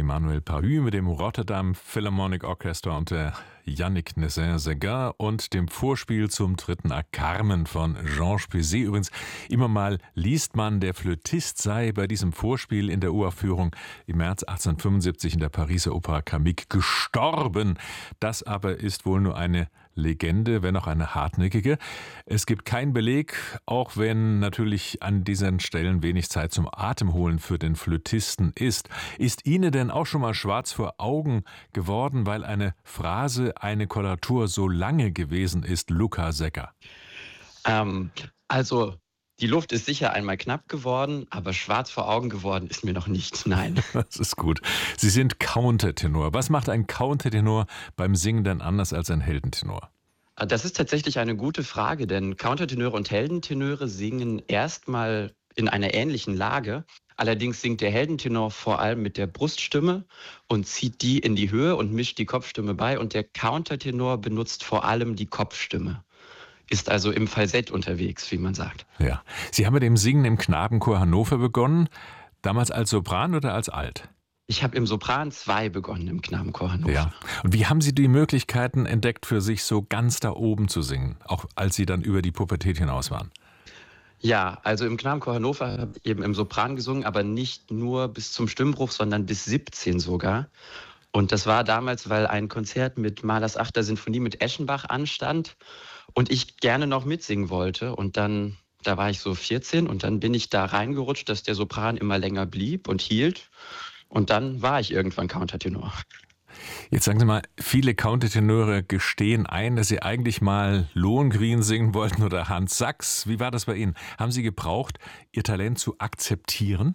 Emmanuel Parut mit dem Rotterdam Philharmonic Orchestra unter Yannick Nézin-Séguin und dem Vorspiel zum dritten Akt Carmen von Georges Bizet. Übrigens, immer mal liest man, der Flötist sei bei diesem Vorspiel in der Uraufführung im März 1875 in der Pariser Opera Comique gestorben. Das aber ist wohl nur eine Legende, wenn auch eine hartnäckige. Es gibt keinen Beleg, auch wenn natürlich an diesen Stellen wenig Zeit zum Atemholen für den Flötisten ist. Ist Ihnen denn auch schon mal schwarz vor Augen geworden, weil eine Phrase, eine Koloratur so lange gewesen ist, Luca Secker? Also die Luft ist sicher einmal knapp geworden, aber schwarz vor Augen geworden ist mir noch nicht, nein. Das ist gut. Sie sind Countertenor. Was macht ein Countertenor beim Singen denn anders als ein Heldentenor? Das ist tatsächlich eine gute Frage, denn Countertenöre und Heldentenöre singen erstmal in einer ähnlichen Lage. Allerdings singt der Heldentenor vor allem mit der Bruststimme und zieht die in die Höhe und mischt die Kopfstimme bei. Und der Countertenor benutzt vor allem die Kopfstimme. Ist also im Falsett unterwegs, wie man sagt. Ja. Sie haben mit dem Singen im Knabenchor Hannover begonnen. Damals als Sopran oder als Alt? Ich habe im Sopran 2 begonnen im Knabenchor Hannover. Ja. Und wie haben Sie die Möglichkeiten entdeckt, für sich so ganz da oben zu singen, auch als Sie dann über die Pubertät hinaus waren? Ja, also im Knabenchor Hannover habe ich eben im Sopran gesungen, aber nicht nur bis zum Stimmbruch, sondern bis 17 sogar. Und das war damals, weil ein Konzert mit Mahlers 8. Sinfonie mit Eschenbach anstand und ich gerne noch mitsingen wollte. Und dann, da war ich so 14 und dann bin ich da reingerutscht, dass der Sopran immer länger blieb und hielt. Und dann war ich irgendwann Countertenor. Jetzt sagen Sie mal, viele Countertenöre gestehen ein, dass sie eigentlich mal Lohengrin singen wollten oder Hans Sachs. Wie war das bei Ihnen? Haben Sie gebraucht, Ihr Talent zu akzeptieren?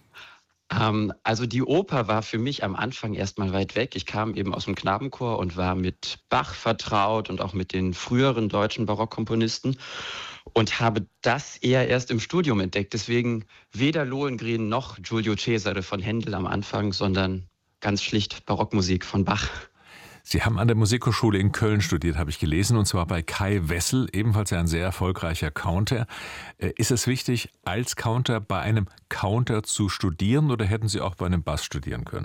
Also die Oper war für mich am Anfang erstmal weit weg. Ich kam eben aus dem Knabenchor und war mit Bach vertraut und auch mit den früheren deutschen Barockkomponisten und habe das eher erst im Studium entdeckt. Deswegen weder Lohengrin noch Giulio Cesare von Händel am Anfang, sondern ganz schlicht Barockmusik von Bach. Sie haben an der Musikhochschule in Köln studiert, habe ich gelesen, und zwar bei Kai Wessel, ebenfalls ein sehr erfolgreicher Counter. Ist es wichtig, als Counter bei einem Counter zu studieren oder hätten Sie auch bei einem Bass studieren können?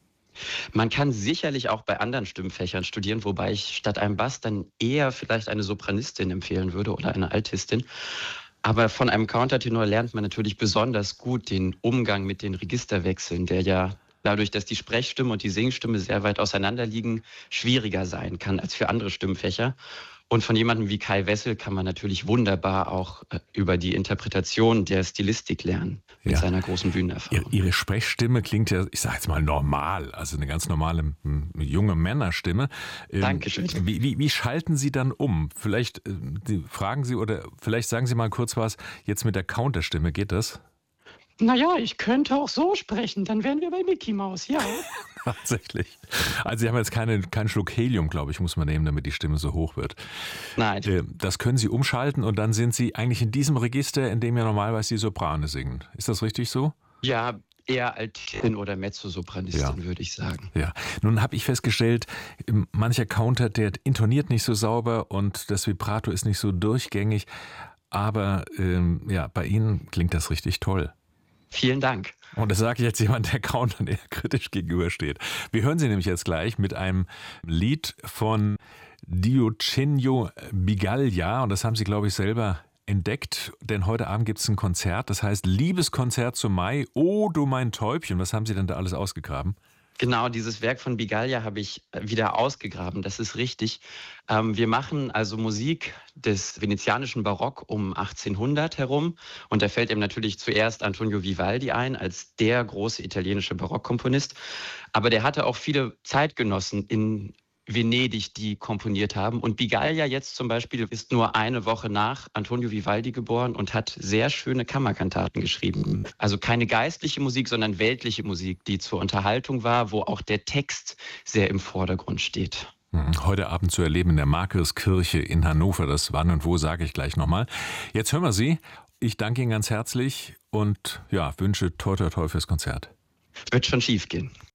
Man kann sicherlich auch bei anderen Stimmfächern studieren, wobei ich statt einem Bass dann eher vielleicht eine Sopranistin empfehlen würde oder eine Altistin. Aber von einem Countertenor lernt man natürlich besonders gut den Umgang mit den Registerwechseln, der ja dadurch, dass die Sprechstimme und die Singstimme sehr weit auseinander liegen, schwieriger sein kann als für andere Stimmfächer. Und von jemandem wie Kai Wessel kann man natürlich wunderbar auch über die Interpretation der Stilistik lernen, mit seiner großen Bühnenerfahrung. Ihre Sprechstimme klingt ja, ich sage jetzt mal normal, also eine ganz normale junge Männerstimme. Dankeschön. Wie schalten Sie dann um? Vielleicht fragen Sie oder vielleicht sagen Sie mal kurz was jetzt mit der Counterstimme, geht das? Naja, ich könnte auch so sprechen, dann wären wir bei Mickey Mouse, ja. Tatsächlich. Also Sie haben jetzt keinen Schluck Helium, glaube ich, muss man nehmen, damit die Stimme so hoch wird. Nein. Das können Sie umschalten und dann sind Sie eigentlich in diesem Register, in dem ja normalerweise die Soprane singen. Ist das richtig so? Ja, eher Altin oder Mezzosopranistin, würde ich sagen. Ja. Nun habe ich festgestellt, mancher Counter, der intoniert nicht so sauber und das Vibrato ist nicht so durchgängig. Aber bei Ihnen klingt das richtig toll. Vielen Dank. Und das sage ich jetzt jemand, der Countern eher kritisch gegenübersteht. Wir hören Sie nämlich jetzt gleich mit einem Lied von Diogenio Bigaglia. Und das haben Sie, glaube ich, selber entdeckt. Denn heute Abend gibt es ein Konzert. Das heißt Liebeskonzert zum Mai. Oh, du mein Täubchen. Was haben Sie denn da alles ausgegraben? Genau, dieses Werk von Bigaglia habe ich wieder ausgegraben, das ist richtig. Wir machen also Musik des venezianischen Barock um 1800 herum und da fällt eben natürlich zuerst Antonio Vivaldi ein als der große italienische Barockkomponist, aber der hatte auch viele Zeitgenossen in Venedig, die komponiert haben. Und Bigaglia jetzt zum Beispiel ist nur eine Woche nach Antonio Vivaldi geboren und hat sehr schöne Kammerkantaten geschrieben. Also keine geistliche Musik, sondern weltliche Musik, die zur Unterhaltung war, wo auch der Text sehr im Vordergrund steht. Heute Abend zu erleben in der Markuskirche in Hannover. Das wann und wo sage ich gleich nochmal. Jetzt hören wir Sie. Ich danke Ihnen ganz herzlich und wünsche toi toi toi fürs Konzert. Wird schon schief gehen.